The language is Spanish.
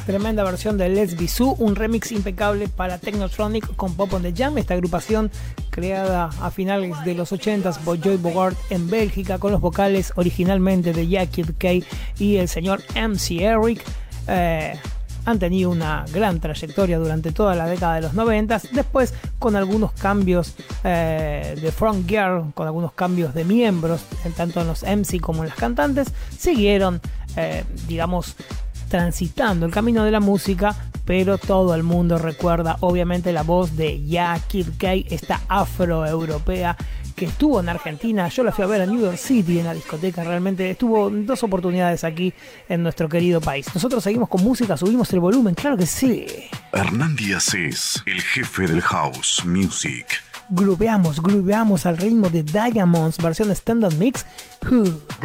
Tremenda versión de Let's Be Sue, un remix impecable para Technotronic con Pop on the Jam, esta agrupación creada a finales de los 80s por Joy Bogart en Bélgica, con los vocales originalmente de Jackie Kay y el señor MC Eric. Han tenido una gran trayectoria durante toda la década de los 90, después con algunos cambios de front gear, con algunos cambios de miembros, tanto en los MC como en las cantantes, siguieron, transitando el camino de la música, pero todo el mundo recuerda obviamente la voz de Jackie Kay, esta afroeuropea que estuvo en Argentina. Yo la fui a ver a New York City en la discoteca, realmente estuvo en 2 oportunidades aquí en nuestro querido país. Nosotros seguimos con música, subimos el volumen, claro que sí. Hernán Díaz es el jefe del house music. Grubeamos al ritmo de Diamonds, versión Standard Mix.